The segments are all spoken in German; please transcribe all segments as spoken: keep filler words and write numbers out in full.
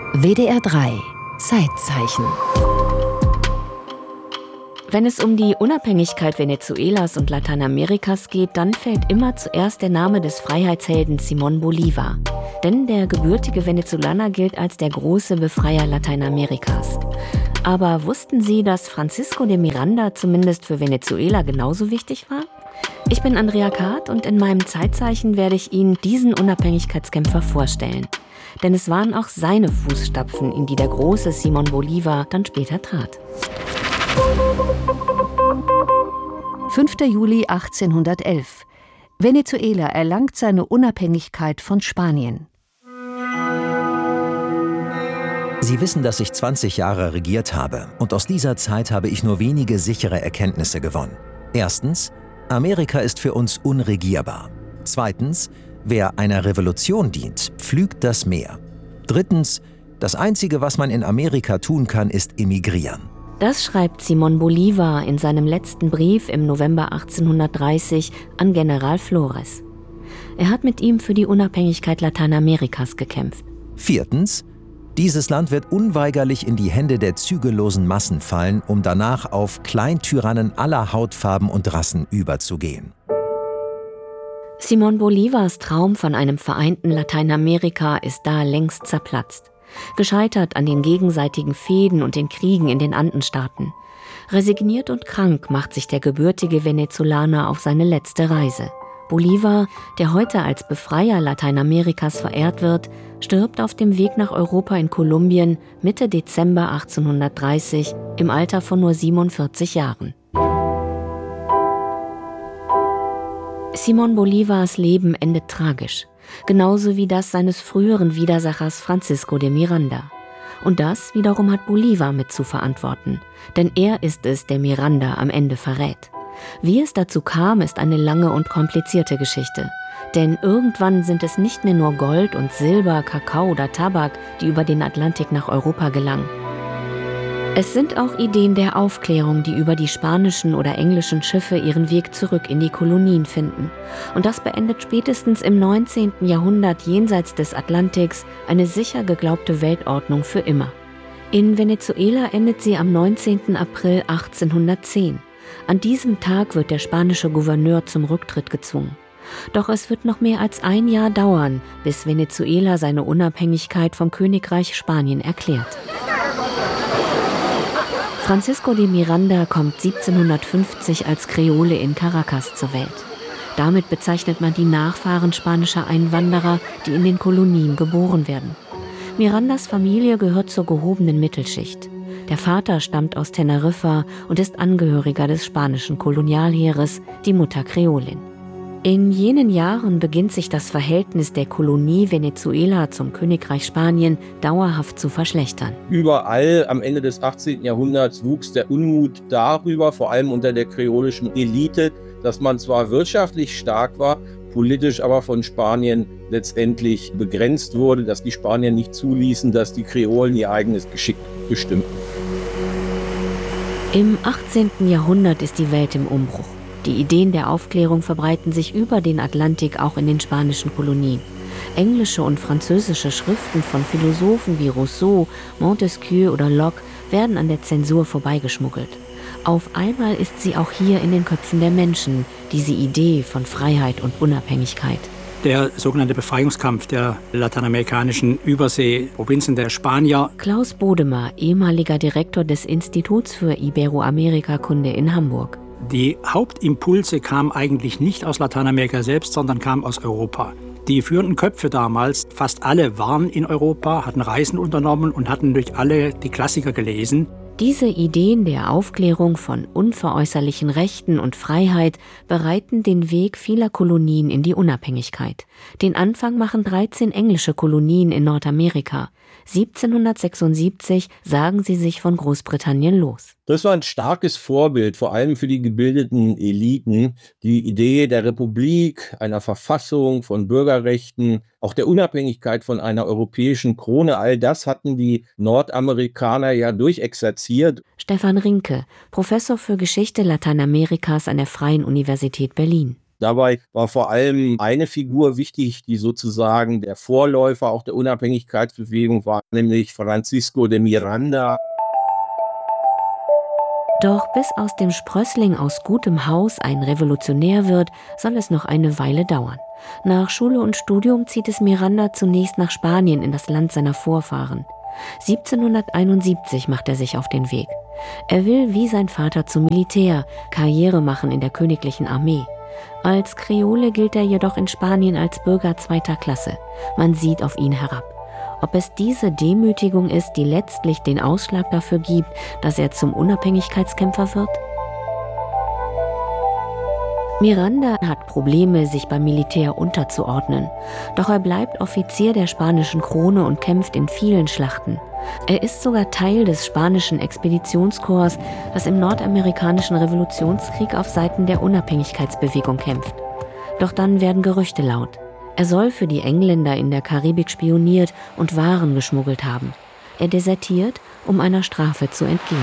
W D R drei Zeitzeichen. Wenn es um die Unabhängigkeit Venezuelas und Lateinamerikas geht, dann fällt immer zuerst der Name des Freiheitshelden Simón Bolívar. Denn der gebürtige Venezolaner gilt als der große Befreier Lateinamerikas. Aber wussten Sie, dass Francisco de Miranda zumindest für Venezuela genauso wichtig war? Ich bin Andrea Kart und in meinem Zeitzeichen werde ich Ihnen diesen Unabhängigkeitskämpfer vorstellen. Denn es waren auch seine Fußstapfen, in die der große Simón Bolívar dann später trat. fünfter Juli achtzehnhundertelf. Venezuela erlangt seine Unabhängigkeit von Spanien. Sie wissen, dass ich zwanzig Jahre regiert habe und aus dieser Zeit habe ich nur wenige sichere Erkenntnisse gewonnen. Erstens, Amerika ist für uns unregierbar. Zweitens, wer einer Revolution dient, pflügt das Meer. Drittens, das Einzige, was man in Amerika tun kann, ist emigrieren. Das schreibt Simón Bolívar in seinem letzten Brief im November achtzehnhundertdreißig an General Flores. Er hat mit ihm für die Unabhängigkeit Lateinamerikas gekämpft. Viertens, dieses Land wird unweigerlich in die Hände der zügellosen Massen fallen, um danach auf Kleintyrannen aller Hautfarben und Rassen überzugehen. Simón Bolívars Traum von einem vereinten Lateinamerika ist da längst zerplatzt. Gescheitert an den gegenseitigen Fehden und den Kriegen in den Andenstaaten. Resigniert und krank macht sich der gebürtige Venezolaner auf seine letzte Reise. Bolívar, der heute als Befreier Lateinamerikas verehrt wird, stirbt auf dem Weg nach Europa in Kolumbien Mitte Dezember achtzehnhundertdreißig im Alter von nur siebenundvierzig Jahren. Simón Bolívars Leben endet tragisch. Genauso wie das seines früheren Widersachers Francisco de Miranda. Und das wiederum hat Bolívar mit zu verantworten, denn er ist es, der Miranda am Ende verrät. Wie es dazu kam, ist eine lange und komplizierte Geschichte. Denn irgendwann sind es nicht mehr nur Gold und Silber, Kakao oder Tabak, die über den Atlantik nach Europa gelangen. Es sind auch Ideen der Aufklärung, die über die spanischen oder englischen Schiffe ihren Weg zurück in die Kolonien finden. Und das beendet spätestens im neunzehnten Jahrhundert jenseits des Atlantiks eine sicher geglaubte Weltordnung für immer. In Venezuela endet sie am neunzehnten April achtzehnhundertzehn. An diesem Tag wird der spanische Gouverneur zum Rücktritt gezwungen. Doch es wird noch mehr als ein Jahr dauern, bis Venezuela seine Unabhängigkeit vom Königreich Spanien erklärt. Francisco de Miranda kommt siebzehnhundertfünfzig als Kreole in Caracas zur Welt. Damit bezeichnet man die Nachfahren spanischer Einwanderer, die in den Kolonien geboren werden. Mirandas Familie gehört zur gehobenen Mittelschicht. Der Vater stammt aus Teneriffa und ist Angehöriger des spanischen Kolonialheeres, die Mutter Kreolin. In jenen Jahren beginnt sich das Verhältnis der Kolonie Venezuela zum Königreich Spanien dauerhaft zu verschlechtern. Überall am Ende des achtzehnten Jahrhunderts wuchs der Unmut darüber, vor allem unter der kreolischen Elite, dass man zwar wirtschaftlich stark war, politisch aber von Spanien letztendlich begrenzt wurde, dass die Spanier nicht zuließen, dass die Kreolen ihr eigenes Geschick bestimmten. Im achtzehnten Jahrhundert ist die Welt im Umbruch. Die Ideen der Aufklärung verbreiten sich über den Atlantik auch in den spanischen Kolonien. Englische und französische Schriften von Philosophen wie Rousseau, Montesquieu oder Locke werden an der Zensur vorbeigeschmuggelt. Auf einmal ist sie auch hier in den Köpfen der Menschen, diese Idee von Freiheit und Unabhängigkeit. Der sogenannte Befreiungskampf der lateinamerikanischen Überseeprovinzen der Spanier. Klaus Bodemer, ehemaliger Direktor des Instituts für Iberoamerika-Kunde in Hamburg. Die Hauptimpulse kamen eigentlich nicht aus Lateinamerika selbst, sondern kamen aus Europa. Die führenden Köpfe damals, fast alle waren in Europa, hatten Reisen unternommen und hatten durch alle die Klassiker gelesen. Diese Ideen der Aufklärung von unveräußerlichen Rechten und Freiheit bereiten den Weg vieler Kolonien in die Unabhängigkeit. Den Anfang machen dreizehn englische Kolonien in Nordamerika. siebzehnhundertsechsundsiebzig sagen sie sich von Großbritannien los. Das war ein starkes Vorbild, vor allem für die gebildeten Eliten. Die Idee der Republik, einer Verfassung, von Bürgerrechten, auch der Unabhängigkeit von einer europäischen Krone, all das hatten die Nordamerikaner ja durchexerziert. Stefan Rinke, Professor für Geschichte Lateinamerikas an der Freien Universität Berlin. Dabei war vor allem eine Figur wichtig, die sozusagen der Vorläufer auch der Unabhängigkeitsbewegung war, nämlich Francisco de Miranda. Doch bis aus dem Sprössling aus gutem Haus ein Revolutionär wird, soll es noch eine Weile dauern. Nach Schule und Studium zieht es Miranda zunächst nach Spanien in das Land seiner Vorfahren. siebzehnhunderteinundsiebzig macht er sich auf den Weg. Er will wie sein Vater zum Militär, Karriere machen in der königlichen Armee. Als Kreole gilt er jedoch in Spanien als Bürger zweiter Klasse. Man sieht auf ihn herab. Ob es diese Demütigung ist, die letztlich den Ausschlag dafür gibt, dass er zum Unabhängigkeitskämpfer wird? Miranda hat Probleme, sich beim Militär unterzuordnen. Doch er bleibt Offizier der spanischen Krone und kämpft in vielen Schlachten. Er ist sogar Teil des spanischen Expeditionskorps, das im nordamerikanischen Revolutionskrieg auf Seiten der Unabhängigkeitsbewegung kämpft. Doch dann werden Gerüchte laut. Er soll für die Engländer in der Karibik spioniert und Waren geschmuggelt haben. Er desertiert, um einer Strafe zu entgehen.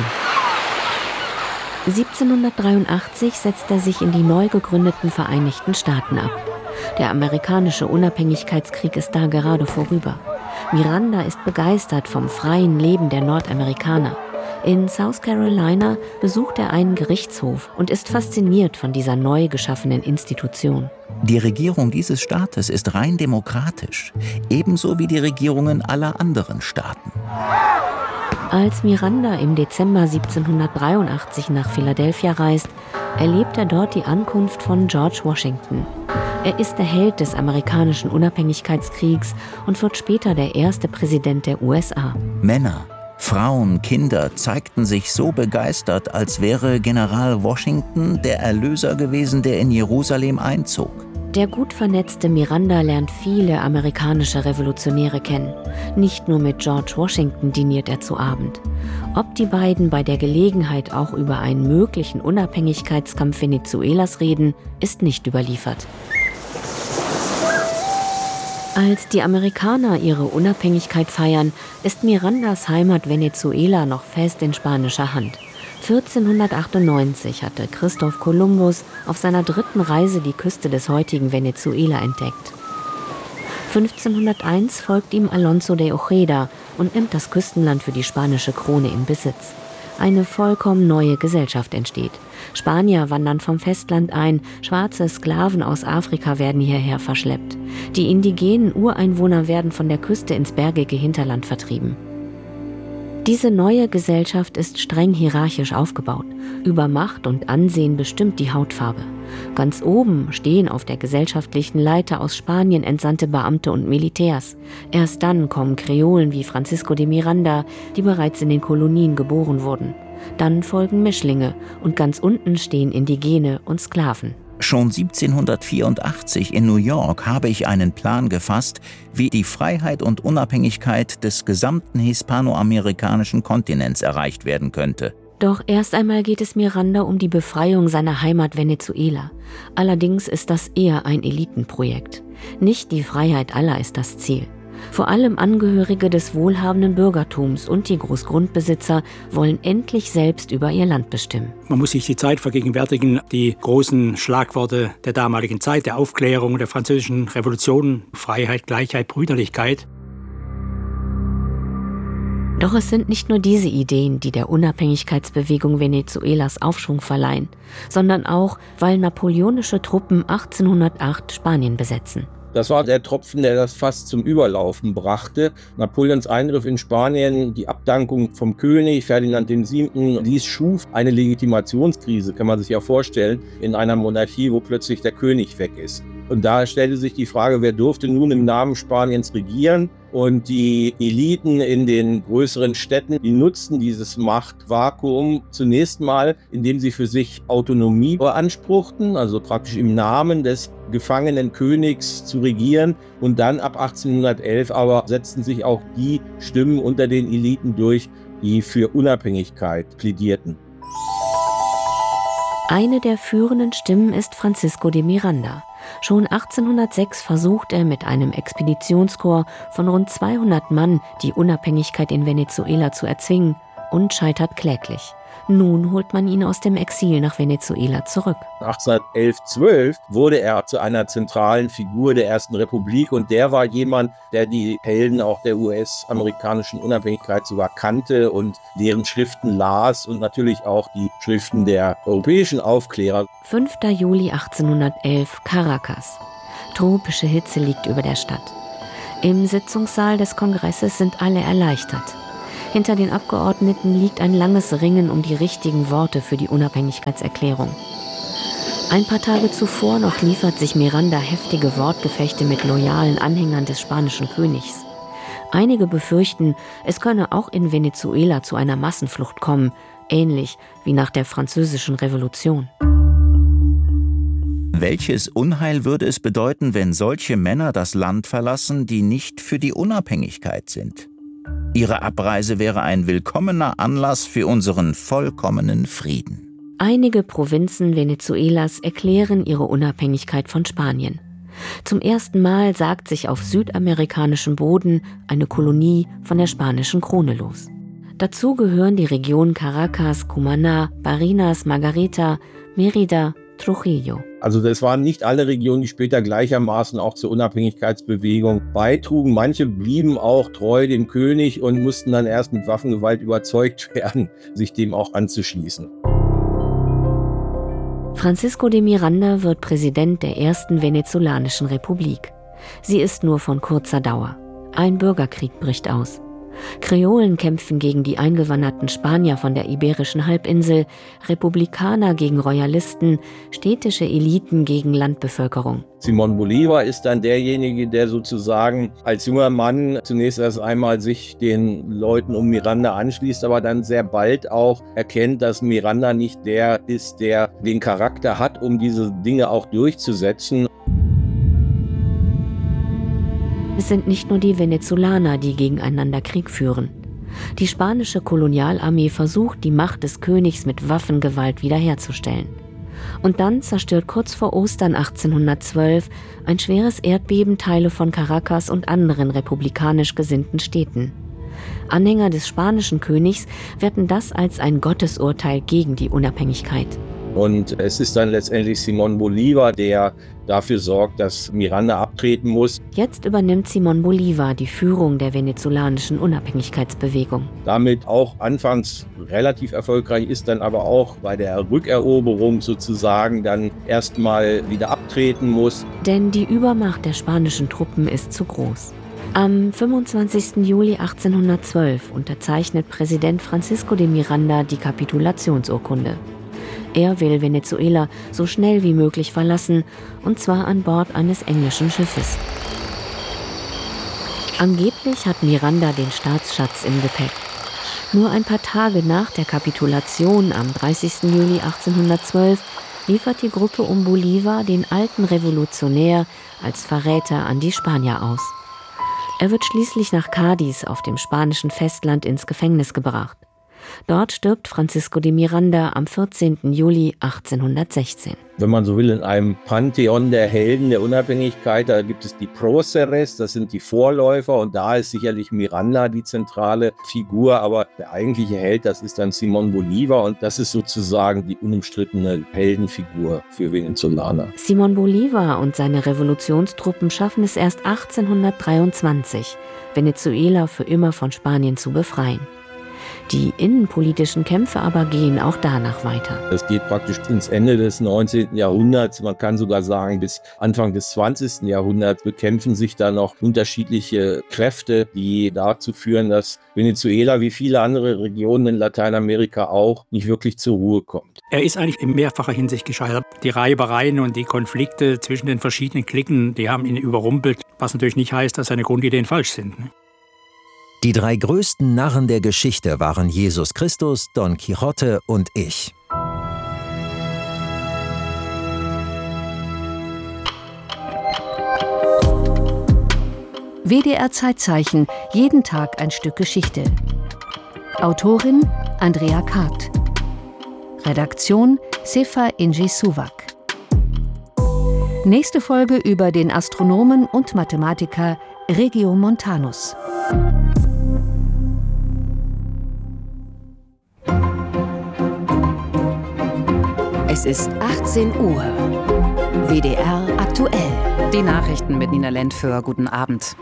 siebzehnhundertdreiundachtzig setzt er sich in die neu gegründeten Vereinigten Staaten ab. Der amerikanische Unabhängigkeitskrieg ist da gerade vorüber. Miranda ist begeistert vom freien Leben der Nordamerikaner. In South Carolina besucht er einen Gerichtshof und ist fasziniert von dieser neu geschaffenen Institution. Die Regierung dieses Staates ist rein demokratisch, ebenso wie die Regierungen aller anderen Staaten. Als Miranda im Dezember siebzehnhundertdreiundachtzig nach Philadelphia reist, erlebt er dort die Ankunft von George Washington. Er ist der Held des amerikanischen Unabhängigkeitskriegs und wird später der erste Präsident der U S A. Männer, Frauen, Kinder zeigten sich so begeistert, als wäre General Washington der Erlöser gewesen, der in Jerusalem einzog. Der gut vernetzte Miranda lernt viele amerikanische Revolutionäre kennen. Nicht nur mit George Washington diniert er zu Abend. Ob die beiden bei der Gelegenheit auch über einen möglichen Unabhängigkeitskampf Venezuelas reden, ist nicht überliefert. Als die Amerikaner ihre Unabhängigkeit feiern, ist Mirandas Heimat Venezuela noch fest in spanischer Hand. vierzehnhundertachtundneunzig hatte Christoph Kolumbus auf seiner dritten Reise die Küste des heutigen Venezuela entdeckt. fünfzehnhunderteins folgt ihm Alonso de Ojeda und nimmt das Küstenland für die spanische Krone in Besitz. Eine vollkommen neue Gesellschaft entsteht. Spanier wandern vom Festland ein, schwarze Sklaven aus Afrika werden hierher verschleppt. Die indigenen Ureinwohner werden von der Küste ins bergige Hinterland vertrieben. Diese neue Gesellschaft ist streng hierarchisch aufgebaut. Über Macht und Ansehen bestimmt die Hautfarbe. Ganz oben stehen auf der gesellschaftlichen Leiter aus Spanien entsandte Beamte und Militärs. Erst dann kommen Kreolen wie Francisco de Miranda, die bereits in den Kolonien geboren wurden. Dann folgen Mischlinge und ganz unten stehen Indigene und Sklaven. Schon siebzehnhundertvierundachtzig in New York habe ich einen Plan gefasst, wie die Freiheit und Unabhängigkeit des gesamten hispanoamerikanischen Kontinents erreicht werden könnte. Doch erst einmal geht es Miranda um die Befreiung seiner Heimat Venezuela. Allerdings ist das eher ein Elitenprojekt. Nicht die Freiheit aller ist das Ziel. Vor allem Angehörige des wohlhabenden Bürgertums und die Großgrundbesitzer wollen endlich selbst über ihr Land bestimmen. Man muss sich die Zeit vergegenwärtigen, die großen Schlagworte der damaligen Zeit, der Aufklärung, der französischen Revolution, Freiheit, Gleichheit, Brüderlichkeit. Doch es sind nicht nur diese Ideen, die der Unabhängigkeitsbewegung Venezuelas Aufschwung verleihen, sondern auch, weil napoleonische Truppen achtzehnhundertacht Spanien besetzen. Das war der Tropfen, der das fast zum Überlaufen brachte. Napoleons Eingriff in Spanien, die Abdankung vom König Ferdinand der Siebte, dies schuf eine Legitimationskrise, kann man sich ja vorstellen, in einer Monarchie, wo plötzlich der König weg ist. Und da stellte sich die Frage, wer durfte nun im Namen Spaniens regieren? Und die Eliten in den größeren Städten, die nutzten dieses Machtvakuum zunächst mal, indem sie für sich Autonomie beanspruchten, also praktisch im Namen des gefangenen Königs zu regieren. Und dann ab achtzehnhundertelf aber setzten sich auch die Stimmen unter den Eliten durch, die für Unabhängigkeit plädierten. Eine der führenden Stimmen ist Francisco de Miranda. Schon achtzehnhundertsechs versucht er mit einem Expeditionskorps von rund zweihundert Mann die Unabhängigkeit in Venezuela zu erzwingen, und scheitert kläglich. Nun holt man ihn aus dem Exil nach Venezuela zurück. achtzehnhundertelf zwölf wurde er zu einer zentralen Figur der Ersten Republik und der war jemand, der die Helden auch der U S-amerikanischen Unabhängigkeit sogar kannte und deren Schriften las und natürlich auch die Schriften der europäischen Aufklärer. fünfter Juli achtzehnhundertelf, Caracas. Tropische Hitze liegt über der Stadt. Im Sitzungssaal des Kongresses sind alle erleichtert. Hinter den Abgeordneten liegt ein langes Ringen um die richtigen Worte für die Unabhängigkeitserklärung. Ein paar Tage zuvor noch liefert sich Miranda heftige Wortgefechte mit loyalen Anhängern des spanischen Königs. Einige befürchten, es könne auch in Venezuela zu einer Massenflucht kommen, ähnlich wie nach der Französischen Revolution. Welches Unheil würde es bedeuten, wenn solche Männer das Land verlassen, die nicht für die Unabhängigkeit sind? Ihre Abreise wäre ein willkommener Anlass für unseren vollkommenen Frieden. Einige Provinzen Venezuelas erklären ihre Unabhängigkeit von Spanien. Zum ersten Mal sagt sich auf südamerikanischem Boden eine Kolonie von der spanischen Krone los. Dazu gehören die Regionen Caracas, Cumaná, Barinas, Margarita, Mérida, Trujillo. Also das waren nicht alle Regionen, die später gleichermaßen auch zur Unabhängigkeitsbewegung beitrugen. Manche blieben auch treu dem König und mussten dann erst mit Waffengewalt überzeugt werden, sich dem auch anzuschließen. Francisco de Miranda wird Präsident der ersten venezolanischen Republik. Sie ist nur von kurzer Dauer. Ein Bürgerkrieg bricht aus. Kreolen kämpfen gegen die eingewanderten Spanier von der Iberischen Halbinsel, Republikaner gegen Royalisten, städtische Eliten gegen Landbevölkerung. Simón Bolívar ist dann derjenige, der sozusagen als junger Mann zunächst erst einmal sich den Leuten um Miranda anschließt, aber dann sehr bald auch erkennt, dass Miranda nicht der ist, der den Charakter hat, um diese Dinge auch durchzusetzen. Es sind nicht nur die Venezolaner, die gegeneinander Krieg führen. Die spanische Kolonialarmee versucht, die Macht des Königs mit Waffengewalt wiederherzustellen. Und dann zerstört kurz vor Ostern achtzehnhundertzwölf ein schweres Erdbeben Teile von Caracas und anderen republikanisch gesinnten Städten. Anhänger des spanischen Königs werten das als ein Gottesurteil gegen die Unabhängigkeit. Und es ist dann letztendlich Simón Bolívar, der dafür sorgt, dass Miranda abtreten muss. Jetzt übernimmt Simón Bolívar die Führung der venezolanischen Unabhängigkeitsbewegung. Damit auch anfangs relativ erfolgreich ist, dann aber auch bei der Rückeroberung sozusagen dann erstmal wieder abtreten muss. Denn die Übermacht der spanischen Truppen ist zu groß. Am fünfundzwanzigsten Juli achtzehnhundertzwölf unterzeichnet Präsident Francisco de Miranda die Kapitulationsurkunde. Er will Venezuela so schnell wie möglich verlassen, und zwar an Bord eines englischen Schiffes. Angeblich hat Miranda den Staatsschatz im Gepäck. Nur ein paar Tage nach der Kapitulation am dreißigsten Juli achtzehnhundertzwölf liefert die Gruppe um Bolívar den alten Revolutionär als Verräter an die Spanier aus. Er wird schließlich nach Cádiz auf dem spanischen Festland ins Gefängnis gebracht. Dort stirbt Francisco de Miranda am vierzehnten Juli achtzehnhundertsechzehn. Wenn man so will, in einem Pantheon der Helden der Unabhängigkeit, da gibt es die Próceres, das sind die Vorläufer, und da ist sicherlich Miranda die zentrale Figur, aber der eigentliche Held, das ist dann Simón Bolívar, und das ist sozusagen die unumstrittene Heldenfigur für Venezolaner. Simón Bolívar und seine Revolutionstruppen schaffen es erst achtzehnhundertdreiundzwanzig, Venezuela für immer von Spanien zu befreien. Die innenpolitischen Kämpfe aber gehen auch danach weiter. Es geht praktisch ins Ende des neunzehnten Jahrhunderts. Man kann sogar sagen, bis Anfang des zwanzigsten Jahrhunderts bekämpfen sich da noch unterschiedliche Kräfte, die dazu führen, dass Venezuela wie viele andere Regionen in Lateinamerika auch nicht wirklich zur Ruhe kommt. Er ist eigentlich in mehrfacher Hinsicht gescheitert. Die Reibereien und die Konflikte zwischen den verschiedenen Cliquen, die haben ihn überrumpelt, was natürlich nicht heißt, dass seine Grundideen falsch sind. Ne? Die drei größten Narren der Geschichte waren Jesus Christus, Don Quixote und ich. W D R Zeitzeichen, jeden Tag ein Stück Geschichte. Autorin Andrea Kart. Redaktion Sefa Inji Suwak. Nächste Folge über den Astronomen und Mathematiker Regiomontanus. Es ist achtzehn Uhr. W D R aktuell. Die Nachrichten mit Nina Lentföhr. Guten Abend.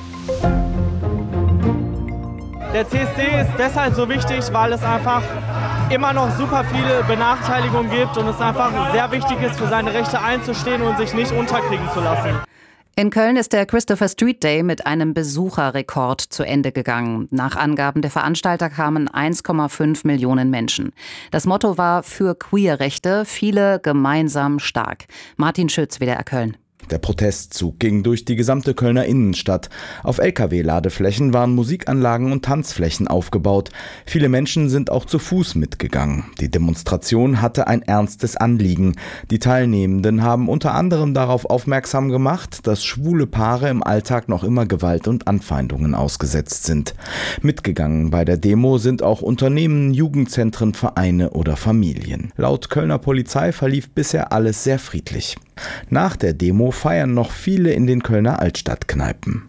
Der C S D ist deshalb so wichtig, weil es einfach immer noch super viele Benachteiligungen gibt und es einfach sehr wichtig ist, für seine Rechte einzustehen und sich nicht unterkriegen zu lassen. In Köln ist der Christopher Street Day mit einem Besucherrekord zu Ende gegangen. Nach Angaben der Veranstalter kamen eins Komma fünf Millionen Menschen. Das Motto war für Queerrechte, viele gemeinsam stark. Martin Schütz, W D R Köln. Der Protestzug ging durch die gesamte Kölner Innenstadt. Auf L K W-Ladeflächen waren Musikanlagen und Tanzflächen aufgebaut. Viele Menschen sind auch zu Fuß mitgegangen. Die Demonstration hatte ein ernstes Anliegen. Die Teilnehmenden haben unter anderem darauf aufmerksam gemacht, dass schwule Paare im Alltag noch immer Gewalt und Anfeindungen ausgesetzt sind. Mitgegangen bei der Demo sind auch Unternehmen, Jugendzentren, Vereine oder Familien. Laut Kölner Polizei verlief bisher alles sehr friedlich. Nach der Demo feiern noch viele in den Kölner Altstadtkneipen.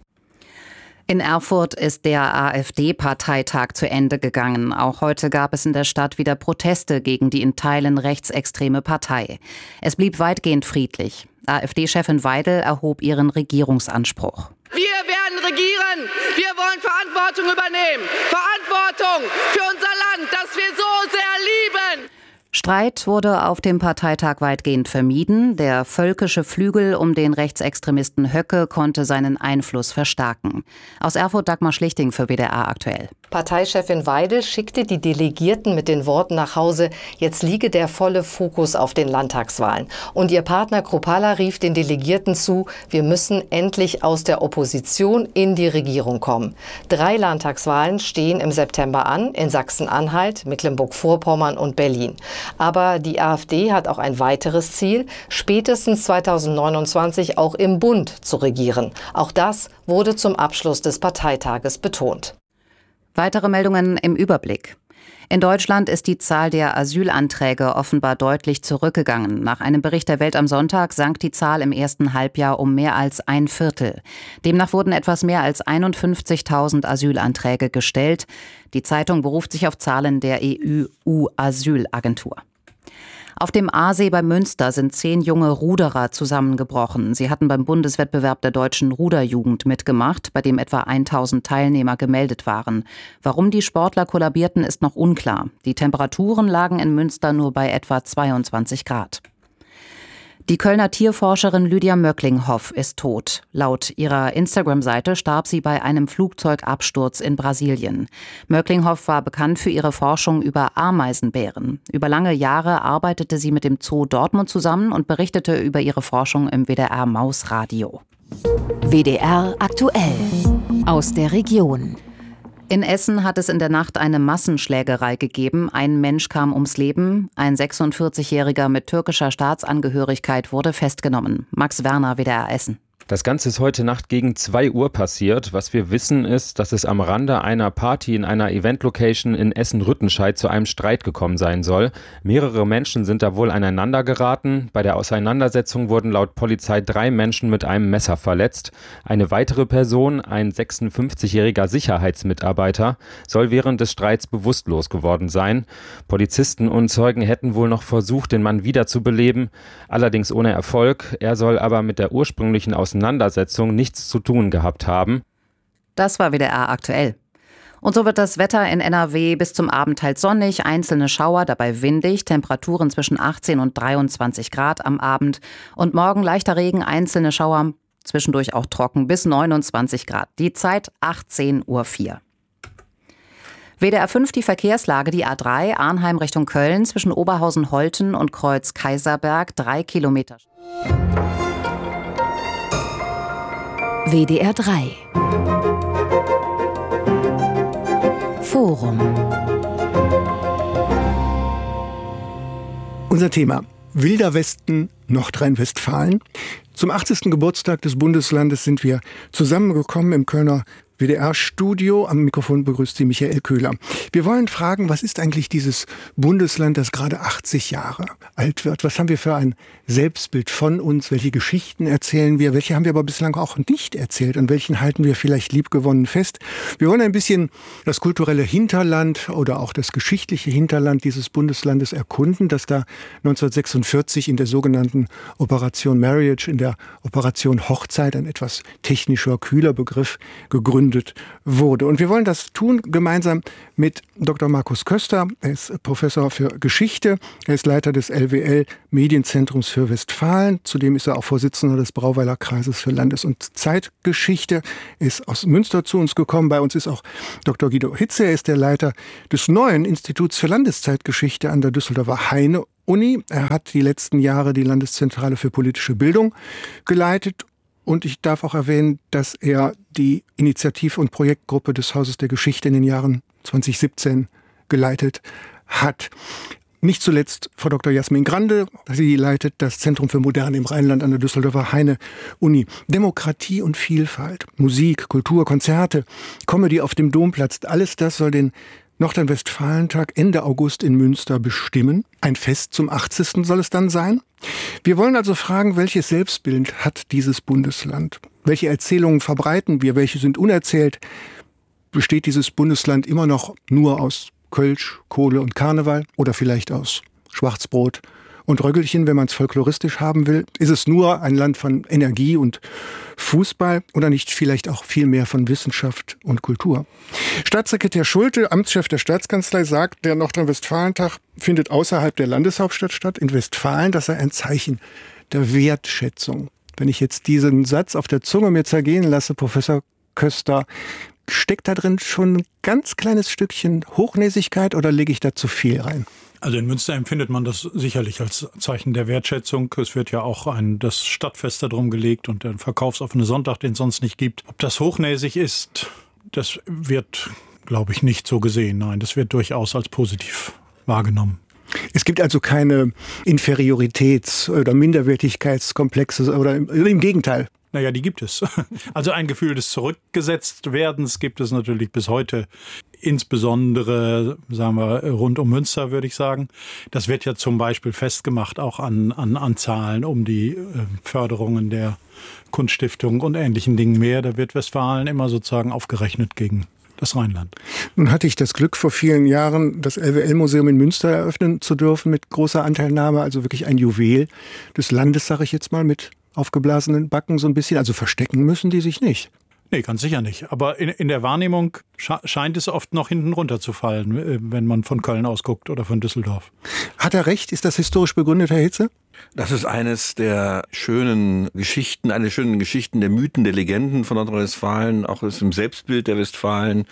In Erfurt ist der AfD-Parteitag zu Ende gegangen. Auch heute gab es in der Stadt wieder Proteste gegen die in Teilen rechtsextreme Partei. Es blieb weitgehend friedlich. AfD-Chefin Weidel erhob ihren Regierungsanspruch. Wir werden regieren. Wir wollen Verantwortung übernehmen. Verantwortung für unser Land, das wir so sehr lieben. Streit wurde auf dem Parteitag weitgehend vermieden. Der völkische Flügel um den Rechtsextremisten Höcke konnte seinen Einfluss verstärken. Aus Erfurt Dagmar Schlichting für W D R aktuell. Parteichefin Weidel schickte die Delegierten mit den Worten nach Hause, jetzt liege der volle Fokus auf den Landtagswahlen. Und ihr Partner Kruppalla rief den Delegierten zu, wir müssen endlich aus der Opposition in die Regierung kommen. Drei Landtagswahlen stehen im September an, in Sachsen-Anhalt, Mecklenburg-Vorpommern und Berlin. Aber die AfD hat auch ein weiteres Ziel, spätestens zweitausendneunundzwanzig auch im Bund zu regieren. Auch das wurde zum Abschluss des Parteitages betont. Weitere Meldungen im Überblick. In Deutschland ist die Zahl der Asylanträge offenbar deutlich zurückgegangen. Nach einem Bericht der Welt am Sonntag sank die Zahl im ersten Halbjahr um mehr als ein Viertel. Demnach wurden etwas mehr als einundfünfzigtausend Asylanträge gestellt. Die Zeitung beruft sich auf Zahlen der E U-Asylagentur. Auf dem Aasee bei Münster sind zehn junge Ruderer zusammengebrochen. Sie hatten beim Bundeswettbewerb der deutschen Ruderjugend mitgemacht, bei dem etwa tausend Teilnehmer gemeldet waren. Warum die Sportler kollabierten, ist noch unklar. Die Temperaturen lagen in Münster nur bei etwa zweiundzwanzig Grad. Die Kölner Tierforscherin Lydia Möcklinghoff ist tot. Laut ihrer Instagram-Seite starb sie bei einem Flugzeugabsturz in Brasilien. Möcklinghoff war bekannt für ihre Forschung über Ameisenbären. Über lange Jahre arbeitete sie mit dem Zoo Dortmund zusammen und berichtete über ihre Forschung im W D R Mausradio. W D R aktuell. Aus der Region. In Essen hat es in der Nacht eine Massenschlägerei gegeben. Ein Mensch kam ums Leben. Ein sechsundvierzigjähriger mit türkischer Staatsangehörigkeit wurde festgenommen. Max Werner, W D R Essen. Das Ganze ist heute Nacht gegen zwei Uhr passiert. Was wir wissen ist, dass es am Rande einer Party in einer Event-Location in Essen-Rüttenscheid zu einem Streit gekommen sein soll. Mehrere Menschen sind da wohl aneinander geraten. Bei der Auseinandersetzung wurden laut Polizei drei Menschen mit einem Messer verletzt. Eine weitere Person, ein sechsundfünfzigjähriger Sicherheitsmitarbeiter, soll während des Streits bewusstlos geworden sein. Polizisten und Zeugen hätten wohl noch versucht, den Mann wiederzubeleben, allerdings ohne Erfolg. Er soll aber mit der ursprünglichen Auseinandersetzung Auseinandersetzung nichts zu tun gehabt haben. Das war W D R aktuell. Und so wird das Wetter in N R W bis zum Abend teils sonnig, einzelne Schauer, dabei windig, Temperaturen zwischen achtzehn und dreiundzwanzig Grad am Abend. Und morgen leichter Regen, einzelne Schauer, zwischendurch auch trocken bis neunundzwanzig Grad. Die Zeit achtzehn Uhr vier. W D R fünf die Verkehrslage, die A drei, Arnheim Richtung Köln, zwischen Oberhausen-Holten und Kreuz Kaiserberg, drei Kilometer. W D R drei. Forum. Unser Thema: Wilder Westen, Nordrhein-Westfalen. Zum achtzigsten Geburtstag des Bundeslandes sind wir zusammengekommen im Kölner W D R-Studio. Am Mikrofon begrüßt Sie Michael Köhler. Wir wollen fragen, was ist eigentlich dieses Bundesland, das gerade achtzig Jahre alt wird? Was haben wir für ein Selbstbild von uns? Welche Geschichten erzählen wir? Welche haben wir aber bislang auch nicht erzählt? An welchen halten wir vielleicht liebgewonnen fest? Wir wollen ein bisschen das kulturelle Hinterland oder auch das geschichtliche Hinterland dieses Bundeslandes erkunden, das da neunzehnhundertsechsundvierzig in der sogenannten Operation Marriage, in der Operation Hochzeit, ein etwas technischer, kühler Begriff, gegründet wurde. Und wir wollen das tun gemeinsam mit Doktor Markus Köster. Er ist Professor für Geschichte. Er ist Leiter des L W L Medienzentrums für Westfalen. Zudem ist er auch Vorsitzender des Brauweiler Kreises für Landes- und Zeitgeschichte. Er ist aus Münster zu uns gekommen. Bei uns ist auch Doktor Guido Hitze. Er ist der Leiter des neuen Instituts für Landeszeitgeschichte an der Düsseldorfer Heine-Uni. Er hat die letzten Jahre die Landeszentrale für politische Bildung geleitet. Und ich darf auch erwähnen, dass er die Initiativ- und Projektgruppe des Hauses der Geschichte in den Jahren zwanzig siebzehn geleitet hat. Nicht zuletzt Frau Doktor Jasmin Grande. Sie leitet das Zentrum für Moderne im Rheinland an der Düsseldorfer Heine-Uni. Demokratie und Vielfalt, Musik, Kultur, Konzerte, Comedy auf dem Domplatz, alles das soll den Nordrhein-Westfalen-Tag Ende August in Münster bestimmen. Ein Fest zum achtzigsten soll es dann sein. Wir wollen also fragen, welches Selbstbild hat dieses Bundesland? Welche Erzählungen verbreiten wir? Welche sind unerzählt? Besteht dieses Bundesland immer noch nur aus Kölsch, Kohle und Karneval oder vielleicht aus Schwarzbrot und Röggelchen, wenn man es folkloristisch haben will? Ist es nur ein Land von Energie und Fußball oder nicht vielleicht auch viel mehr von Wissenschaft und Kultur? Staatssekretär Schulte, Amtschef der Staatskanzlei, sagt, der Nordrhein-Westfalen-Tag findet außerhalb der Landeshauptstadt statt, in Westfalen. Das sei ein Zeichen der Wertschätzung. Wenn ich jetzt diesen Satz auf der Zunge mir zergehen lasse, Professor Köster, steckt da drin schon ein ganz kleines Stückchen Hochnäsigkeit oder lege ich da zu viel rein? Also in Münster empfindet man das sicherlich als Zeichen der Wertschätzung. Es wird ja auch ein, das Stadtfest darum gelegt und der verkaufsoffene Sonntag, den es sonst nicht gibt. Ob das hochnäsig ist, das wird, glaube ich, nicht so gesehen. Nein, das wird durchaus als positiv wahrgenommen. Es gibt also keine Inferioritäts- oder Minderwertigkeitskomplexe oder im, im Gegenteil. Naja, die gibt es. Also ein Gefühl des Zurückgesetztwerdens gibt es natürlich bis heute. Insbesondere, sagen wir, rund um Münster, würde ich sagen. Das wird ja zum Beispiel festgemacht, auch an, an, an Zahlen um die äh, Förderungen der Kunststiftung und ähnlichen Dingen mehr. Da wird Westfalen immer sozusagen aufgerechnet gegen das Rheinland. Nun hatte ich das Glück, vor vielen Jahren das L W L-Museum in Münster eröffnen zu dürfen mit großer Anteilnahme. Also wirklich ein Juwel des Landes, sage ich jetzt mal, mit aufgeblasenen Backen so ein bisschen. Also verstecken müssen die sich nicht. Nee, ganz sicher nicht. Aber in, in der Wahrnehmung sche- scheint es oft noch hinten runterzufallen, wenn man von Köln aus guckt oder von Düsseldorf. Hat er recht? Ist das historisch begründet, Herr Hitze? Das ist eines der schönen Geschichten, eine der schönen Geschichten der Mythen, der Legenden von Nordrhein-Westfalen, auch aus dem Selbstbild der Westfalen,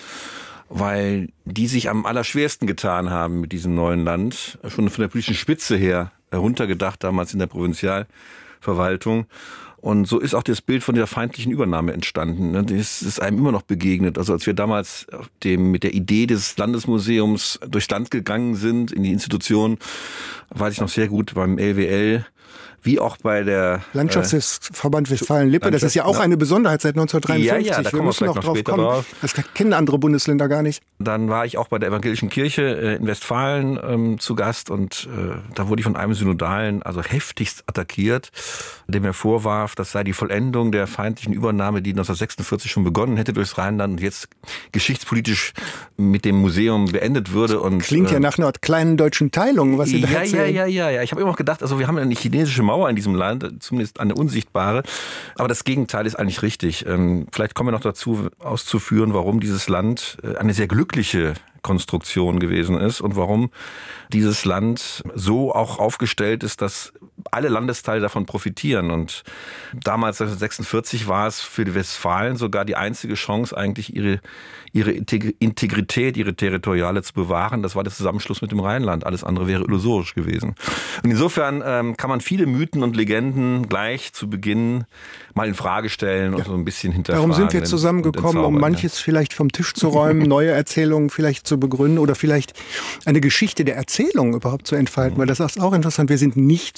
weil die sich am allerschwersten getan haben mit diesem neuen Land. Schon von der politischen Spitze her heruntergedacht, damals in der Provinzialverwaltung. Und so ist auch das Bild von der feindlichen Übernahme entstanden. Das ist einem immer noch begegnet. Also als wir damals dem, mit der Idee des Landesmuseums durchs Land gegangen sind, in die Institution, weiß ich noch sehr gut beim L W L, wie auch bei der Landschaftsverband Westfalen-Lippe. Das ist ja auch eine Besonderheit seit neunzehnhundertdreiundfünfzig. Ja, ja, da wir müssen noch, noch drauf kommen. Drauf. Das kennen andere Bundesländer gar nicht. Dann war ich auch bei der Evangelischen Kirche in Westfalen ähm, zu Gast und äh, da wurde ich von einem Synodalen also heftigst attackiert, dem er vorwarf, das sei die Vollendung der feindlichen Übernahme, die neunzehnhundertsechsundvierzig schon begonnen hätte durchs Rheinland und jetzt geschichtspolitisch mit dem Museum beendet würde. Und, Klingt äh, ja nach einer kleinen deutschen Teilung, was Sie da ja, erzählen. Ja, ja, ja, ja. Ich habe immer noch gedacht, also wir haben ja eine chinesische Mauer in diesem Land, zumindest eine unsichtbare. Aber das Gegenteil ist eigentlich richtig. Vielleicht kommen wir noch dazu, auszuführen, warum dieses Land eine sehr glückliche Konstruktion gewesen ist und warum dieses Land so auch aufgestellt ist, dass alle Landesteile davon profitieren. Und damals, neunzehnhundertsechsundvierzig, war es für die Westfalen sogar die einzige Chance, eigentlich ihre, ihre Integrität, ihre Territoriale zu bewahren. Das war der Zusammenschluss mit dem Rheinland. Alles andere wäre illusorisch gewesen. Und insofern ähm, kann man viele Mythen und Legenden gleich zu Beginn mal in Frage stellen und ja. so ein bisschen hinterfragen. Darum sind wir zusammengekommen, um manches ja. vielleicht vom Tisch zu räumen, neue Erzählungen vielleicht zu begründen oder vielleicht eine Geschichte der Erzählung überhaupt zu entfalten, weil das ist auch interessant. Wir sind nicht zusammengekommen,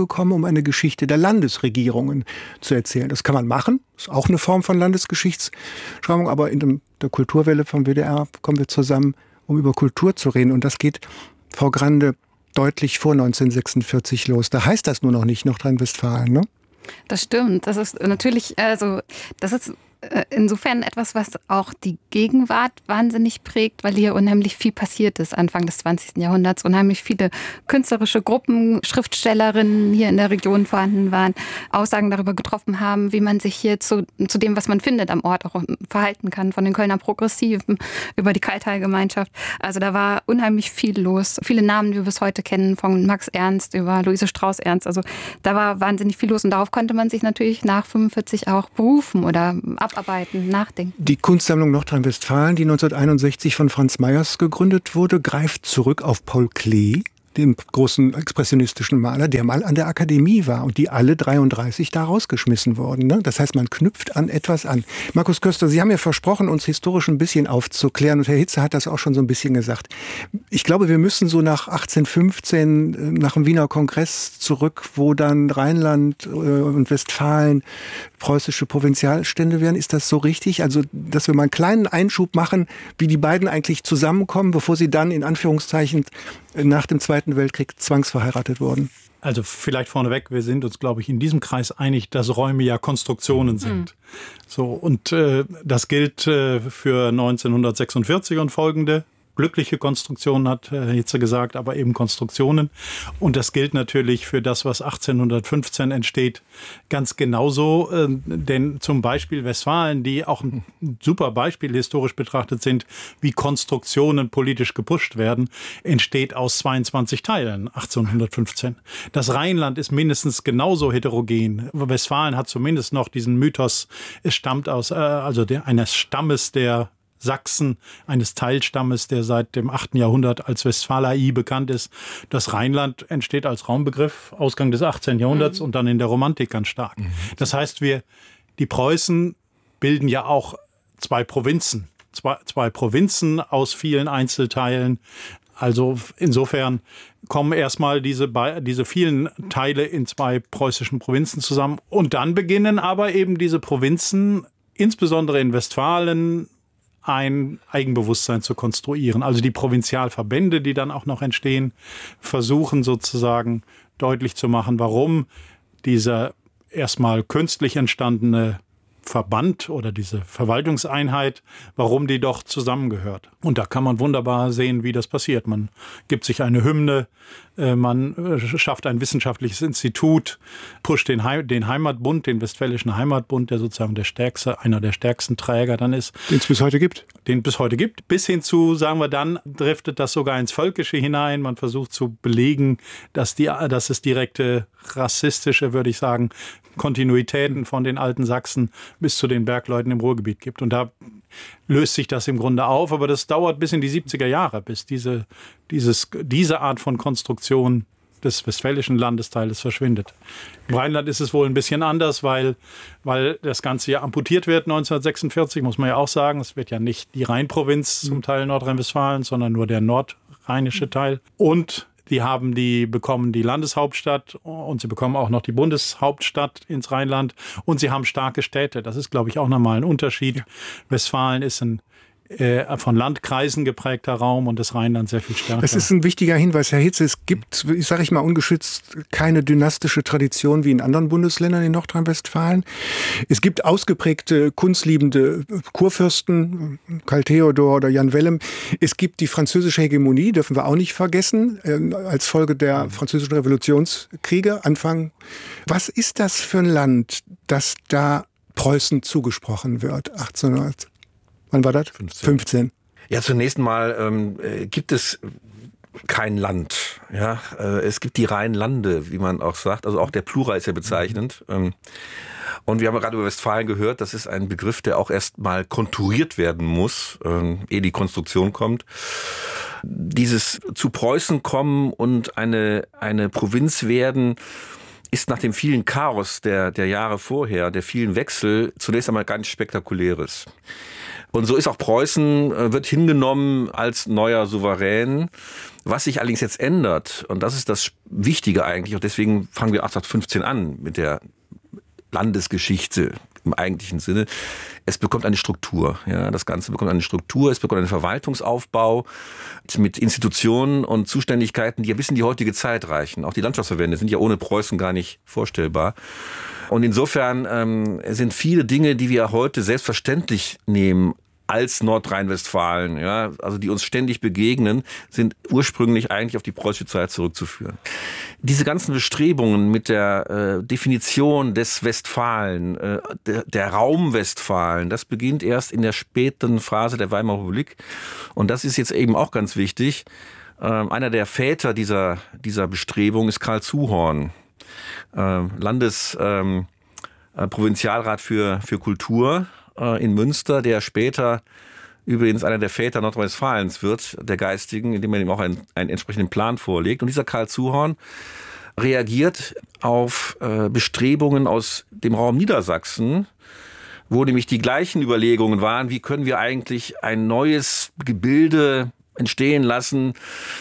zusammengekommen, um eine Geschichte der Landesregierungen zu erzählen. Das kann man machen, ist auch eine Form von Landesgeschichtsschreibung, aber in dem, der Kulturwelle vom W D R kommen wir zusammen, um über Kultur zu reden. Und das geht, Frau Grande, deutlich vor neunzehnhundertsechsundvierzig los. Da heißt das nur noch nicht Nordrhein-Westfalen, ne? Das stimmt. Das ist natürlich, also das ist insofern etwas, was auch die Gegenwart wahnsinnig prägt, weil hier unheimlich viel passiert ist Anfang des zwanzigsten Jahrhunderts. Unheimlich viele künstlerische Gruppen, Schriftstellerinnen hier in der Region vorhanden waren, Aussagen darüber getroffen haben, wie man sich hier zu, zu dem, was man findet am Ort, auch verhalten kann. Von den Kölner Progressiven über die Kaltteilgemeinschaft. Also da war unheimlich viel los. Viele Namen, die wir bis heute kennen, von Max Ernst über Luise Strauß-Ernst. Also da war wahnsinnig viel los und darauf konnte man sich natürlich nach fünfundvierzig auch berufen oder abarbeiten, nachdenken. Die Kunstsammlung Nordrhein-Westfalen, die neunzehnhunderteinundsechzig von Franz Meyers gegründet wurde, greift zurück auf Paul Klee, den großen expressionistischen Maler, der mal an der Akademie war und die alle dreiunddreißig da rausgeschmissen wurden. Ne? Das heißt, man knüpft an etwas an. Markus Köster, Sie haben ja versprochen, uns historisch ein bisschen aufzuklären und Herr Hitze hat das auch schon so ein bisschen gesagt. Ich glaube, wir müssen so nach achtzehnhundertfünfzehn, nach dem Wiener Kongress zurück, wo dann Rheinland und Westfalen preußische Provinzialstände werden. Ist das so richtig? Also, dass wir mal einen kleinen Einschub machen, wie die beiden eigentlich zusammenkommen, bevor sie dann in Anführungszeichen nach dem Zweiten Weltkrieg zwangsverheiratet wurden? Also vielleicht vorneweg, wir sind uns, glaube ich, in diesem Kreis einig, dass Räume ja Konstruktionen sind. Mhm. So, und äh, das gilt äh, für neunzehnhundertsechsundvierzig und folgende. Glückliche Konstruktionen, hat Herr Hitze gesagt, aber eben Konstruktionen. Und das gilt natürlich für das, was achtzehnhundertfünfzehn entsteht, ganz genauso. Äh, denn zum Beispiel Westfalen, die auch ein super Beispiel historisch betrachtet sind, wie Konstruktionen politisch gepusht werden, entsteht aus zweiundzwanzig Teilen achtzehnhundertfünfzehn. Das Rheinland ist mindestens genauso heterogen. Westfalen hat zumindest noch diesen Mythos, es stammt aus, äh, also der, eines Stammes der Sachsen, eines Teilstammes, der seit dem achten Jahrhundert als Westfalei bekannt ist. Das Rheinland entsteht als Raumbegriff Ausgang des achtzehnten Jahrhunderts mhm. und dann in der Romantik ganz stark. Mhm. Das heißt, wir, die Preußen bilden ja auch zwei Provinzen. Zwei, zwei Provinzen aus vielen Einzelteilen. Also insofern kommen erstmal diese, diese vielen Teile in zwei preußischen Provinzen zusammen. Und dann beginnen aber eben diese Provinzen, insbesondere in Westfalen, ein Eigenbewusstsein zu konstruieren. Also die Provinzialverbände, die dann auch noch entstehen, versuchen sozusagen deutlich zu machen, warum dieser erstmal künstlich entstandene Verband oder diese Verwaltungseinheit, warum die doch zusammengehört. Und da kann man wunderbar sehen, wie das passiert. Man gibt sich eine Hymne, man schafft ein wissenschaftliches Institut, pusht den, Heim, den Heimatbund, den Westfälischen Heimatbund, der sozusagen der stärkste, einer der stärksten Träger dann ist. Den es bis heute gibt. Den es bis heute gibt. Bis hin zu, sagen wir dann, driftet das sogar ins Völkische hinein. Man versucht zu belegen, dass, die, dass es direkte rassistische, würde ich sagen, Kontinuitäten von den alten Sachsen bis zu den Bergleuten im Ruhrgebiet gibt. Und da löst sich das im Grunde auf, aber das dauert bis in die siebziger Jahre, bis diese, dieses, diese Art von Konstruktion des westfälischen Landesteiles verschwindet. Im Rheinland ist es wohl ein bisschen anders, weil, weil das Ganze ja amputiert wird neunzehnhundertsechsundvierzig, muss man ja auch sagen. Es wird ja nicht die Rheinprovinz zum Teil Nordrhein-Westfalen, sondern nur der nordrheinische Teil. Und die haben die, bekommen die Landeshauptstadt und sie bekommen auch noch die Bundeshauptstadt ins Rheinland und sie haben starke Städte. Das ist, glaube ich, auch nochmal ein Unterschied. Ja. Westfalen ist ein äh, von Landkreisen geprägter Raum und das Rheinland sehr viel stärker. Das ist ein wichtiger Hinweis, Herr Hitze. Es gibt, ich sage ich mal ungeschützt, keine dynastische Tradition wie in anderen Bundesländern in Nordrhein-Westfalen. Es gibt ausgeprägte kunstliebende Kurfürsten, Karl Theodor oder Jan Wellem. Es gibt die französische Hegemonie, dürfen wir auch nicht vergessen, äh, als Folge der französischen Revolutionskriege Anfang. Was ist das für ein Land, das da Preußen zugesprochen wird, achtzehnhundert? Wann war das? fünfzehn. fünfzehn. Ja, zunächst mal ähm, gibt es kein Land. Ja, äh, es gibt die Rheinlande, wie man auch sagt. Also auch der Plural ist ja bezeichnend. Ähm, und wir haben gerade über Westfalen gehört, das ist ein Begriff, der auch erst mal konturiert werden muss, ähm, ehe die Konstruktion kommt. Dieses zu Preußen kommen und eine, eine Provinz werden, ist nach dem vielen Chaos der, der Jahre vorher, der vielen Wechsel, zunächst einmal ganz Spektakuläres. Und so ist auch Preußen, wird hingenommen als neuer Souverän. Was sich allerdings jetzt ändert, und das ist das Wichtige eigentlich, und deswegen fangen wir achtzehnhundertfünfzehn an mit der Landesgeschichte im eigentlichen Sinne. Es bekommt eine Struktur. Ja, das Ganze bekommt eine Struktur, es bekommt einen Verwaltungsaufbau mit Institutionen und Zuständigkeiten, die ja bis in die heutige Zeit reichen. Auch die Landschaftsverbände sind ja ohne Preußen gar nicht vorstellbar. Und insofern ähm, sind viele Dinge, die wir heute selbstverständlich nehmen, als Nordrhein-Westfalen, ja, also die uns ständig begegnen, sind ursprünglich eigentlich auf die preußische Zeit zurückzuführen. Diese ganzen Bestrebungen mit der äh, Definition des Westfalen, äh, der, der Raum Westfalen, das beginnt erst in der späten Phase der Weimarer Republik. Und das ist jetzt eben auch ganz wichtig. Äh, einer der Väter dieser, dieser Bestrebung ist Karl Zuhorn, äh, Landesprovinzialrat äh, für, für Kultur in Münster, der später übrigens einer der Väter Nordrhein-Westfalens wird, der Geistigen, indem er ihm auch einen, einen entsprechenden Plan vorlegt. Und dieser Karl Zuhorn reagiert auf äh, Bestrebungen aus dem Raum Niedersachsen, wo nämlich die gleichen Überlegungen waren, wie können wir eigentlich ein neues Gebilde entstehen lassen,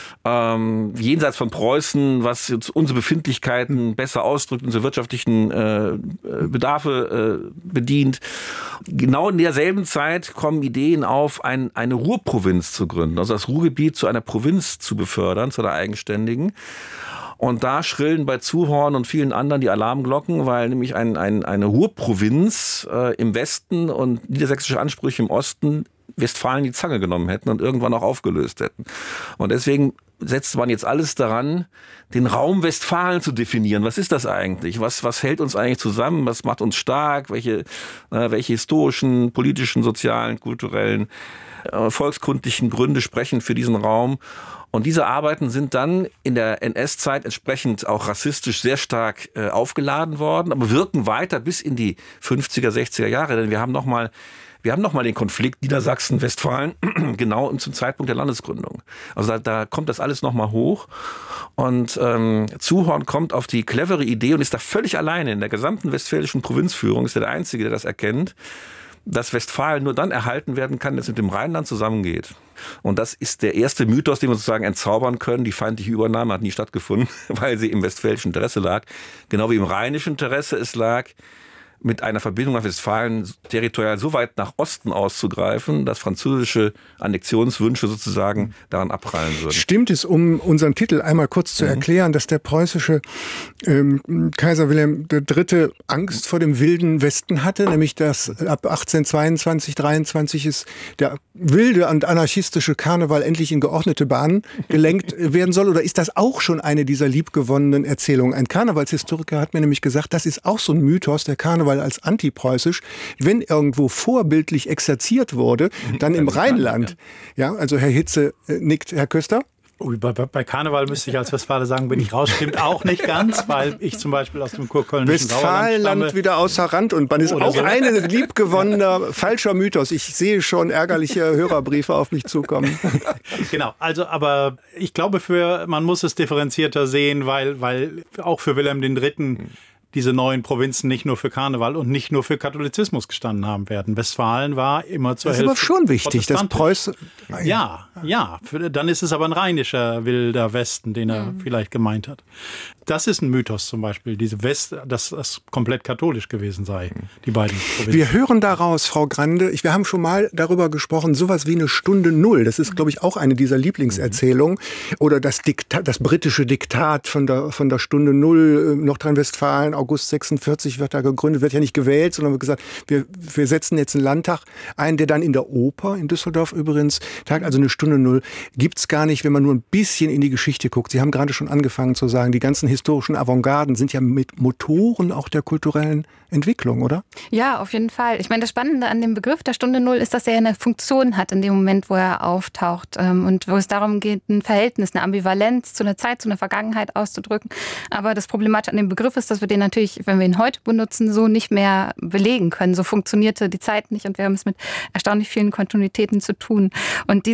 Ähm, jenseits von Preußen, was jetzt unsere Befindlichkeiten besser ausdrückt, unsere wirtschaftlichen äh, Bedarfe äh, bedient. Genau in derselben Zeit kommen Ideen auf, ein, eine Ruhrprovinz zu gründen, also das Ruhrgebiet zu einer Provinz zu befördern, zu einer eigenständigen. Und da schrillen bei Zuhorn und vielen anderen die Alarmglocken, weil nämlich ein, ein, eine Ruhrprovinz äh, im Westen und niedersächsische Ansprüche im Osten Westfalen die Zange genommen hätten und irgendwann auch aufgelöst hätten. Und deswegen setzt man jetzt alles daran, den Raum Westfalen zu definieren. Was ist das eigentlich? Was, was hält uns eigentlich zusammen? Was macht uns stark? Welche, äh, welche historischen, politischen, sozialen, kulturellen, äh, volkskundlichen Gründe sprechen für diesen Raum? Und diese Arbeiten sind dann in der N S-Zeit entsprechend auch rassistisch sehr stark äh, aufgeladen worden, aber wirken weiter bis in die fünfziger, sechziger Jahre. Denn wir haben noch mal Wir haben nochmal den Konflikt Niedersachsen-Westfalen genau zum Zeitpunkt der Landesgründung. Also da, da kommt das alles nochmal hoch. Und ähm, Zuhorn kommt auf die clevere Idee und ist da völlig alleine in der gesamten westfälischen Provinzführung, ist er der Einzige, der das erkennt, dass Westfalen nur dann erhalten werden kann, wenn es mit dem Rheinland zusammengeht. Und das ist der erste Mythos, den wir sozusagen entzaubern können. Die feindliche Übernahme hat nie stattgefunden, weil sie im westfälischen Interesse lag. Genau wie im rheinischen Interesse es lag, mit einer Verbindung nach Westfalen territorial so weit nach Osten auszugreifen, dass französische Annexionswünsche sozusagen daran abprallen würden. Stimmt es, um unseren Titel einmal kurz zu mhm. erklären, dass der preußische ähm, Kaiser Wilhelm der Dritte Angst vor dem wilden Westen hatte, nämlich dass ab achtzehnhundertzweiundzwanzig, dreiundzwanzig ist der wilde und anarchistische Karneval endlich in geordnete Bahnen gelenkt werden soll? Oder ist das auch schon eine dieser liebgewonnenen Erzählungen? Ein Karnevalshistoriker hat mir nämlich gesagt, das ist auch so ein Mythos, der Karneval als antipreußisch, wenn irgendwo vorbildlich exerziert wurde, dann im Rheinland. Ja, also Herr Hitze äh, nickt, Herr Köster? Ui, bei, bei Karneval müsste ich als Westfale sagen, bin ich raus. Stimmt auch nicht ganz, weil ich zum Beispiel aus dem kurkölnischen Westfalenland wieder außer Rand und man ist auch so. Ein liebgewonnener falscher Mythos. Ich sehe schon ärgerliche Hörerbriefe auf mich zukommen. Genau, also aber ich glaube, für man muss es differenzierter sehen, weil, weil auch für Wilhelm der Dritte diese neuen Provinzen nicht nur für Karneval und nicht nur für Katholizismus gestanden haben werden. Westfalen war immer zur Hälfte. Das ist aber schon wichtig, dass Preußen. Ja, ja. Dann ist es aber ein rheinischer wilder Westen, den er mhm. vielleicht gemeint hat. Das ist ein Mythos zum Beispiel, diese West, dass das komplett katholisch gewesen sei, die beiden Provinzen. Wir hören daraus, Frau Grande, ich, wir haben schon mal darüber gesprochen, sowas wie eine Stunde Null. Das ist, glaube ich, auch eine dieser Lieblingserzählungen. Oder das Diktat, das britische Diktat von der, von der Stunde Null, Nordrhein-Westfalen, August sechsundvierzig wird da gegründet, wird ja nicht gewählt, sondern wird gesagt, wir, wir setzen jetzt einen Landtag ein, der dann in der Oper, in Düsseldorf übrigens, tagt, also eine Stunde Null, gibt's gar nicht, wenn man nur ein bisschen in die Geschichte guckt. Sie haben gerade schon angefangen zu sagen, die ganzen historischen Avantgarden sind ja mit Motoren auch der kulturellen Entwicklung, oder? Ja, auf jeden Fall. Ich meine, das Spannende an dem Begriff der Stunde Null ist, dass er eine Funktion hat in dem Moment, wo er auftaucht und wo es darum geht, ein Verhältnis, eine Ambivalenz zu einer Zeit, zu einer Vergangenheit auszudrücken. Aber das Problematische an dem Begriff ist, dass wir den natürlich, wenn wir ihn heute benutzen, so nicht mehr belegen können. So funktionierte die Zeit nicht und wir haben es mit erstaunlich vielen Kontinuitäten zu tun. Und diese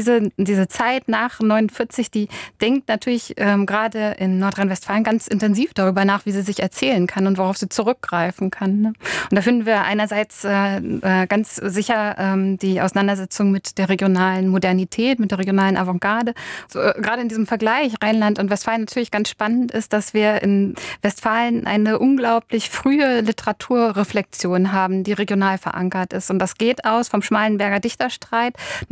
diese Zeit nach neunundvierzig, die denkt natürlich ähm, gerade in Nordrhein-Westfalen ganz intensiv darüber nach, wie sie sich erzählen kann und worauf sie zurückgreifen kann. Ne? Und da finden wir einerseits äh, äh, ganz sicher ähm, die Auseinandersetzung mit der regionalen Modernität, mit der regionalen Avantgarde. So, äh, gerade in diesem Vergleich Rheinland und Westfalen natürlich ganz spannend ist, dass wir in Westfalen eine unglaublich frühe Literaturreflexion haben, die regional verankert ist. Und das geht aus vom Schmalenberger Dichterstreit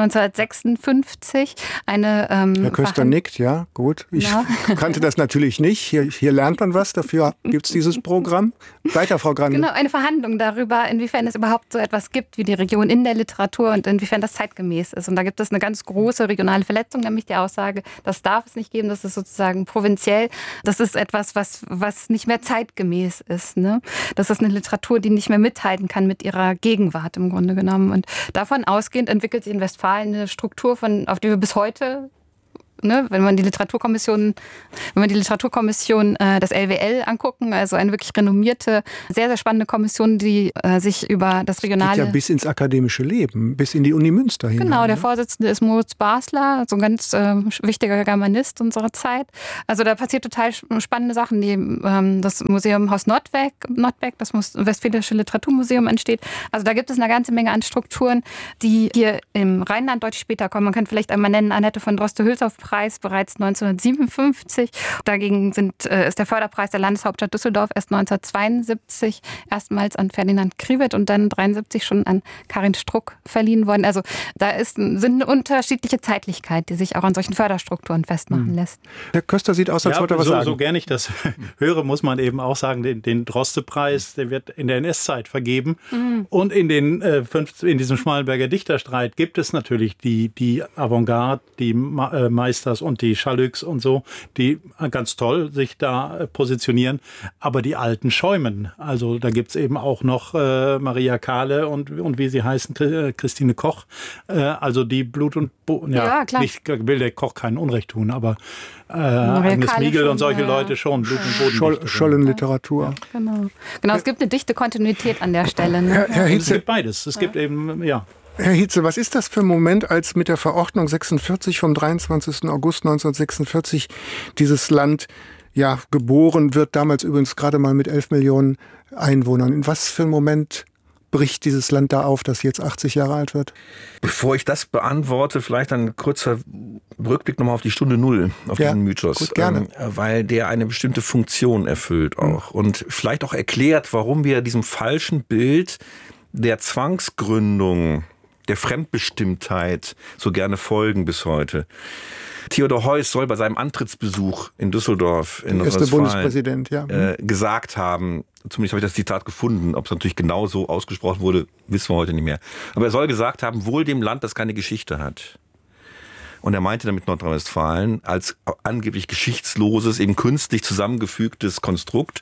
neunzehnhundertsechsundfünfzig. Eine, ähm, Herr Köster nickt, ja, gut. Ich ja. kannte das natürlich nicht. Hier, hier lernt man was, dafür gibt es dieses Programm. Weiter, Frau Grande. Genau, eine Verhandlung darüber, inwiefern es überhaupt so etwas gibt wie die Region in der Literatur und inwiefern das zeitgemäß ist. Und da gibt es eine ganz große regionale Verletzung, nämlich die Aussage, das darf es nicht geben, das ist sozusagen provinziell. Das ist etwas, was, was nicht mehr zeitgemäß ist. Ne? Das ist eine Literatur, die nicht mehr mithalten kann mit ihrer Gegenwart im Grunde genommen. Und davon ausgehend entwickelt sich in Westfalen eine Struktur, von, auf die wir bis heute, ne, wenn man die Literaturkommission, wenn man die Literaturkommission äh, des L W L angucken, also eine wirklich renommierte, sehr, sehr spannende Kommission, die äh, sich über das regionale... Geht ja bis ins akademische Leben, bis in die Uni Münster hinein. Genau, der Vorsitzende ist Moritz Basler, so ein ganz äh, wichtiger Germanist unserer Zeit. Also da passiert total spannende Sachen. Die, ähm, das Museum Haus Nordbeck, Nordbeck, das Westfälische Literaturmuseum entsteht. Also da gibt es eine ganze Menge an Strukturen, die hier im Rheinland deutlich später kommen. Man kann vielleicht einmal nennen, Annette von Droste-Hülshoff bereits neunzehnhundertsiebenundfünfzig. Dagegen sind, äh, ist der Förderpreis der Landeshauptstadt Düsseldorf erst neunzehnhundertzweiundsiebzig erstmals an Ferdinand Kriwet und dann neunzehnhundertdreiundsiebzig schon an Karin Struck verliehen worden. Also da ist, sind eine unterschiedliche Zeitlichkeit, die sich auch an solchen Förderstrukturen festmachen mhm. lässt. Herr Köster sieht aus, als ja, wollte er was so, sagen. So gerne ich das höre, muss man eben auch sagen, den, den Droste-Preis, der wird in der N S-Zeit vergeben. Mhm. Und in, den, äh, fünf, in diesem Schmalenberger Dichterstreit gibt es natürlich die, die Avantgarde, die äh, Meister und die Chaluks und so, die ganz toll sich da positionieren, aber die Alten schäumen. Also da gibt es eben auch noch äh, Maria Kahle und, und wie sie heißen, Christine Koch, äh, also die Blut und Bo- ja, ja klar. Ich will der Koch keinen Unrecht tun, aber äh, Agnes Miegel und solche schon, ja. Leute schon, Blut und Boden. Scholl, Schollenliteratur. Ja. Genau. genau, es gibt eine dichte Kontinuität an der Stelle. Ne? Herr, Herr es gibt beides. Es gibt eben, ja. Herr Hietze, was ist das für ein Moment, als mit der Verordnung sechsundvierzig vom dreiundzwanzigsten August neunzehnhundertsechsundvierzig dieses Land ja geboren wird, damals übrigens gerade mal mit elf Millionen Einwohnern. In was für ein Moment bricht dieses Land da auf, das jetzt achtzig Jahre alt wird? Bevor ich das beantworte, vielleicht ein kurzer Rückblick nochmal auf die Stunde Null, auf ja, diesen Mythos. Gut, gerne. Ähm, weil der eine bestimmte Funktion erfüllt auch. Mhm. Und vielleicht auch erklärt, warum wir diesem falschen Bild der Zwangsgründung, der Fremdbestimmtheit so gerne folgen bis heute. Theodor Heuss soll bei seinem Antrittsbesuch in Düsseldorf in der erste Bundespräsident, ja. äh, gesagt haben, zumindest habe ich das Zitat gefunden, ob es natürlich genau so ausgesprochen wurde, wissen wir heute nicht mehr. Aber er soll gesagt haben, wohl dem Land, das keine Geschichte hat. Und er meinte damit Nordrhein-Westfalen als angeblich geschichtsloses, eben künstlich zusammengefügtes Konstrukt.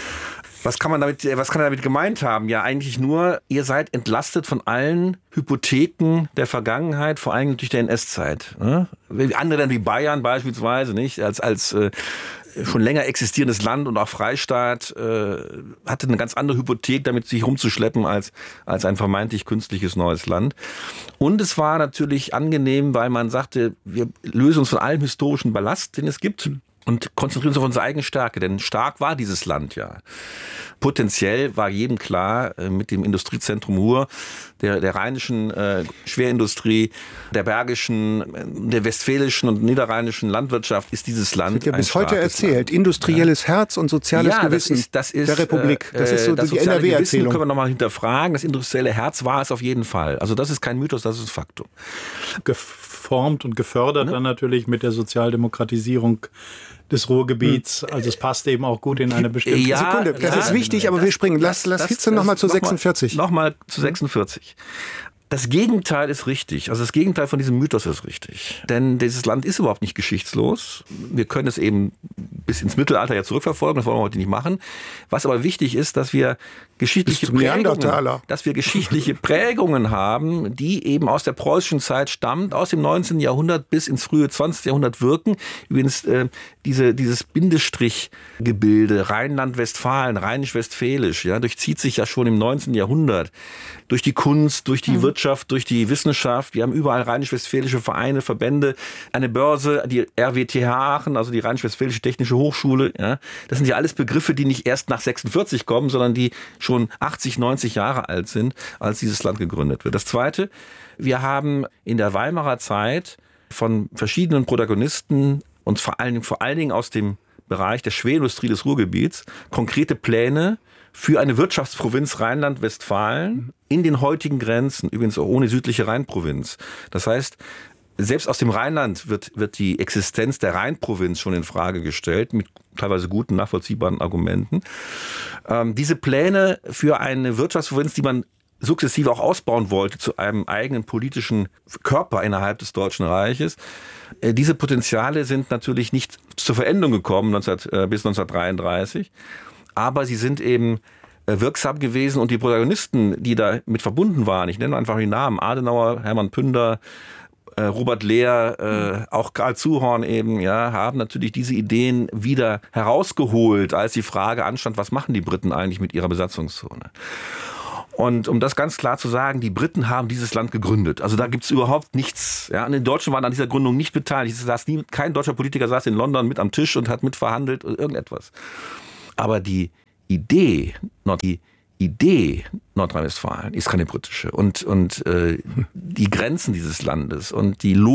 Was kann man damit, was kann er damit gemeint haben? Ja, eigentlich nur, ihr seid entlastet von allen Hypotheken der Vergangenheit, vor allem durch der N S-Zeit. Ne? Andere dann wie Bayern beispielsweise, nicht? Als, als äh, schon länger existierendes Land und auch Freistaat äh, hatte eine ganz andere Hypothek, damit sich rumzuschleppen als, als ein vermeintlich künstliches neues Land. Und es war natürlich angenehm, weil man sagte, wir lösen uns von allem historischen Ballast, den es gibt. Und konzentrieren uns auf unsere eigene Stärke, denn stark war dieses Land ja. Potenziell war jedem klar, mit dem Industriezentrum Ruhr, der, der rheinischen äh, Schwerindustrie, der bergischen, der westfälischen und niederrheinischen Landwirtschaft ist dieses Land. Das wird ja bis heute erzählt. Land. Industrielles ja. Herz und soziales ja, Gewissen das ist, das ist, der Republik. Das ist so das die N R W-Erzählung. Können wir nochmal hinterfragen. Das industrielle Herz war es auf jeden Fall. Also das ist kein Mythos, das ist ein Faktum. Geformt und gefördert ja. dann natürlich mit der Sozialdemokratisierung des Ruhrgebiets. Also es passt eben auch gut in eine bestimmte ja, Sekunde. Das ja, ist wichtig, aber das, wir springen. Lass, lass Hitze nochmal zu sechsundvierzig. Nochmal zu sechsundvierzig. Das Gegenteil ist richtig. Also das Gegenteil von diesem Mythos ist richtig. Denn dieses Land ist überhaupt nicht geschichtslos. Wir können es eben bis ins Mittelalter ja zurückverfolgen. Das wollen wir heute nicht machen. Was aber wichtig ist, dass wir geschichtliche Prägungen, dass wir geschichtliche Prägungen haben, die eben aus der preußischen Zeit stammt, aus dem neunzehnten Jahrhundert bis ins frühe zwanzigste Jahrhundert wirken. Übrigens äh, diese, dieses Bindestrichgebilde Rheinland-Westfalen, Rheinisch-Westfälisch, ja, durchzieht sich ja schon im neunzehnten Jahrhundert durch die Kunst, durch die mhm. Wirtschaft, Wirtschaft, durch die Wissenschaft. Wir haben überall rheinisch-westfälische Vereine, Verbände, eine Börse, die R W T H Aachen, also die Rheinisch-Westfälische Technische Hochschule. Ja. Das sind ja alles Begriffe, die nicht erst nach sechsundvierzig kommen, sondern die schon achtzig, neunzig Jahre alt sind, als dieses Land gegründet wird. Das Zweite, wir haben in der Weimarer Zeit von verschiedenen Protagonisten und vor allen, vor allen Dingen aus dem Bereich der Schwerindustrie des Ruhrgebiets konkrete Pläne für eine Wirtschaftsprovinz Rheinland-Westfalen in den heutigen Grenzen, übrigens auch ohne südliche Rheinprovinz. Das heißt, selbst aus dem Rheinland wird, wird die Existenz der Rheinprovinz schon in Frage gestellt, mit teilweise guten, nachvollziehbaren Argumenten. Ähm, diese Pläne für eine Wirtschaftsprovinz, die man sukzessive auch ausbauen wollte zu einem eigenen politischen Körper innerhalb des Deutschen Reiches. Diese Potenziale sind natürlich nicht zur Verendung gekommen neunzehn, äh, bis neunzehnhundertdreiunddreißig, aber sie sind eben äh, wirksam gewesen und die Protagonisten, die da mit verbunden waren, ich nenne einfach die Namen, Adenauer, Hermann Pünder, äh, Robert Lehr, äh, auch Karl Zuhorn eben, ja, haben natürlich diese Ideen wieder herausgeholt, als die Frage anstand, was machen die Briten eigentlich mit ihrer Besatzungszone? Und um das ganz klar zu sagen, die Briten haben dieses Land gegründet. Also da gibt's überhaupt nichts. Ja, und die Deutschen waren an dieser Gründung nicht beteiligt. Es saß nie, kein deutscher Politiker saß in London mit am Tisch und hat mitverhandelt oder irgendetwas. Aber die Idee, die Idee Nordrhein-Westfalen ist keine britische. Und, und äh, die Grenzen dieses Landes und die